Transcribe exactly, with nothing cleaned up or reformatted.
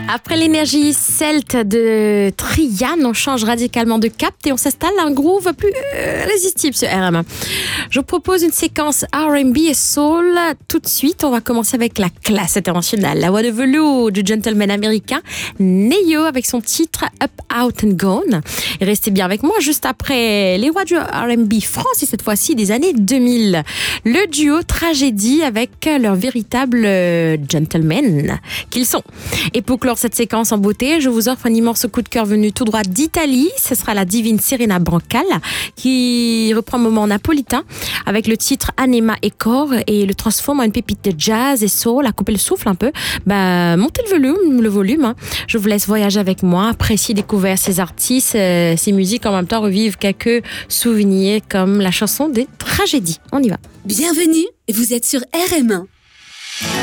Après l'énergie celte de Trian, on change radicalement de cap et on s'installe un groove plus euh, résistible sur R M un. Je vous propose une séquence R and B et soul. Tout de suite, on va commencer avec la classe internationale. La voix de velours du gentleman américain Ne-Yo avec son titre Up, Out and Gone. Et restez bien avec moi juste après les rois du R and B France et cette fois-ci des années deux mille. Le duo Tragédie avec leur véritable gentleman qu'ils sont. Et pour clore cette séquence en beauté, je vous offre un immense coup de cœur venu tout droit d'Italie. Ce sera la divine Serena Brancale qui reprend un moment napolitain avec le titre Anima et Corps et le transforme en une pépite de jazz et soul, à couper le souffle un peu. Bah, montez le volume, le volume. Hein. Je vous laisse voyager avec moi, apprécier, découvrir ces artistes, euh, ces musiques, en même temps revivre quelques souvenirs comme la chanson des Tragédies. On y va. Bienvenue, vous êtes sur R M un.